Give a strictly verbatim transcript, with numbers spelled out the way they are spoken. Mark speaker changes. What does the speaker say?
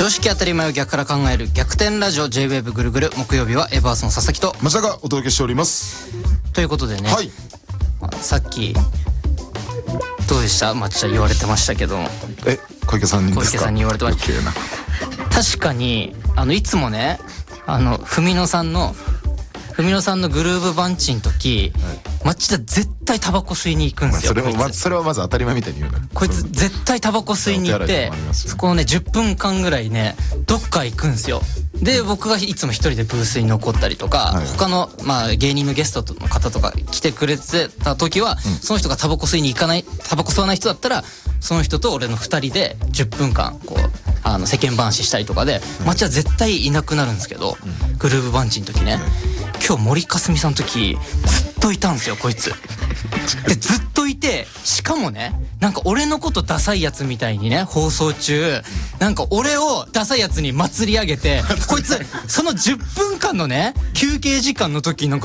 Speaker 1: 常識当たり前を逆から考える逆転ラジオ J-ウェーブ ぐるぐる、木曜日はエバーソン佐々木と
Speaker 2: 町田がお届けしております。
Speaker 1: ということでね、
Speaker 2: はい、
Speaker 1: さっきどうでした？町田言われてましたけども、
Speaker 2: え小池さんにですか？
Speaker 1: 小池さんに言われてました。
Speaker 2: 余計な。
Speaker 1: 確かにあのいつもね、あの文野さんの文野さんのグルーヴバンチの時、はい、町田絶対タバコ吸いに行くんですよ。
Speaker 2: まあ、それもまそれはまず当たり前みたいに言うな。
Speaker 1: こいつ絶対タバコ吸いに行って、そこをねじゅっぷんかんぐらいねどっか行くんですよ。で僕がいつも一人でブースに残ったりとか、はい、他の、まあ、芸人のゲストの方とか来てくれてた時は、うん、その人がタバコ吸いに行かないタバコ吸わない人だったらその人と俺のふたりでじゅっぷんかんこうあの世間話したりとかで、町は絶対いなくなるんですけど、うん、グルーヴバンチの時ね、うん、今日森かすみさんの時ずっといたんですよこいつでずっといて、しかもねなんか俺のことダサいやつみたいにね放送中なんか俺をダサいやつに祭り上げてこいつそのじゅっぷんかんのね休憩時間の時なんか